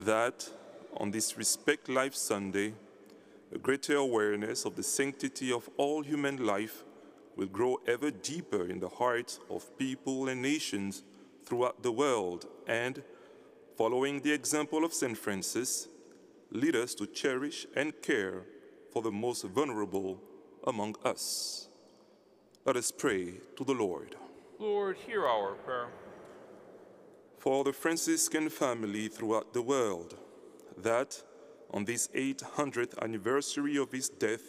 that on this Respect Life Sunday, a greater awareness of the sanctity of all human life will grow ever deeper in the hearts of people and nations throughout the world and, following the example of St. Francis, lead us to cherish and care for the most vulnerable among us. Let us pray to the Lord. Lord, hear our prayer. For the Franciscan family throughout the world, that on this 800th anniversary of his death,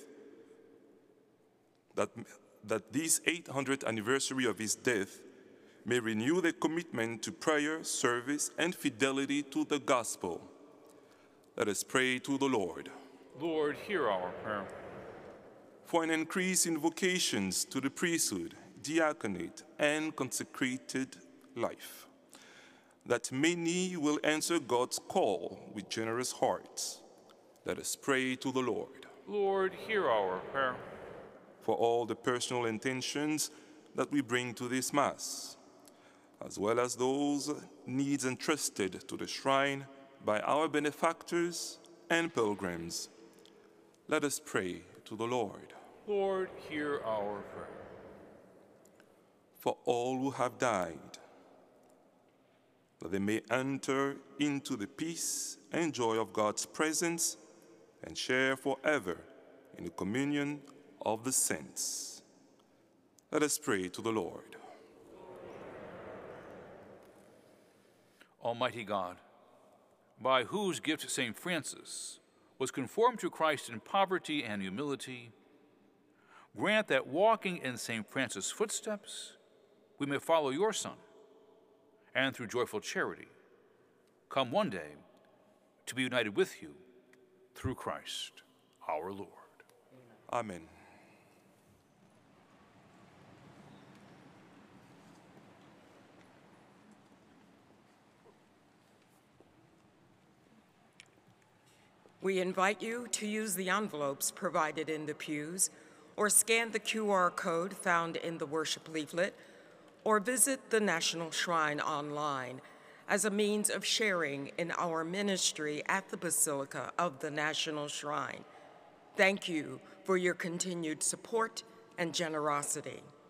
that this 800th anniversary of his death may renew their commitment to prayer, service, and fidelity to the gospel. Let us pray to the Lord. Lord, hear our prayer. For an increase in vocations to the priesthood, diaconate, and consecrated life, that many will answer God's call with generous hearts. Let us pray to the Lord. Lord, hear our prayer. For all the personal intentions that we bring to this Mass, as well as those needs entrusted to the shrine by our benefactors and pilgrims, let us pray to the Lord. Lord, hear our prayer. For all who have died, that they may enter into the peace and joy of God's presence and share forever in the communion of the saints. Let us pray to the Lord. Almighty God, by whose gift St. Francis was conformed to Christ in poverty and humility, grant that walking in St. Francis' footsteps, we may follow your Son, and through joyful charity, come one day to be united with you through Christ our Lord. Amen. We invite you to use the envelopes provided in the pews, or scan the QR code found in the worship leaflet, or visit the National Shrine online as a means of sharing in our ministry at the Basilica of the National Shrine. Thank you for your continued support and generosity.